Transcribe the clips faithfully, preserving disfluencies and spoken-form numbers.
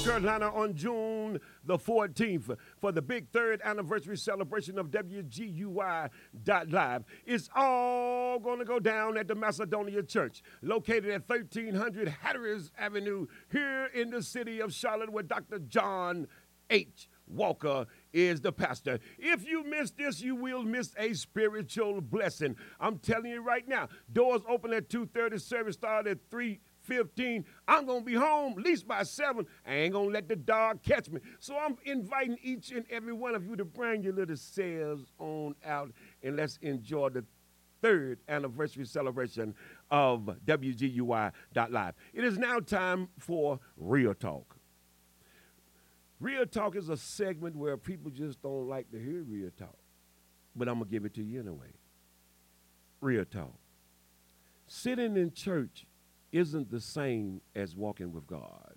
Carolina on June the fourteenth for the big third anniversary celebration of W G U Y Live. It's all going to go down at the Macedonia Church, located at thirteen hundred Hatteras Avenue here in the city of Charlotte, where Doctor John H. Walker is the pastor. If you miss this, you will miss a spiritual blessing. I'm telling you right now, doors open at two thirty, service start at three fifteen. I'm going to be home at least by seven. I ain't going to let the dog catch me. So I'm inviting each and every one of you to bring your little selves on out and let's enjoy the third anniversary celebration of W G U Y Live. It is now time for Real Talk. Real Talk is a segment where people just don't like to hear real talk, but I'm going to give it to you anyway. Real Talk. Sitting in church isn't the same as walking with God.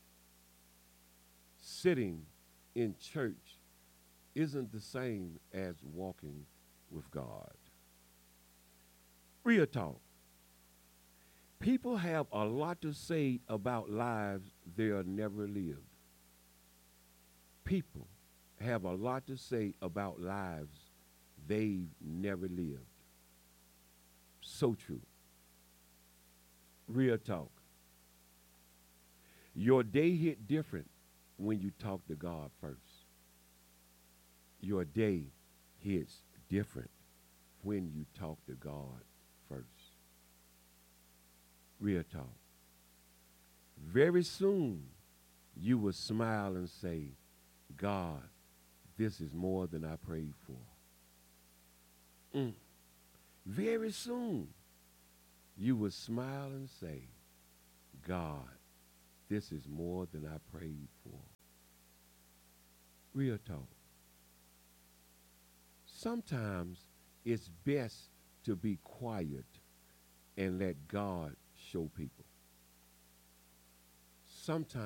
Sitting in church isn't the same as walking with God. Real talk. People have a lot to say about lives they have never lived. People have a lot to say about lives they've never lived. So true. Real talk. Your day hit different when you talk to God first. Your day hits different when you talk to God first. Real talk. Very soon you will smile and say, God, this is more than I prayed for. Mm. Very soon you will smile and say, God, this is more than I prayed for. Real talk. Sometimes it's best to be quiet and let God show people. Sometimes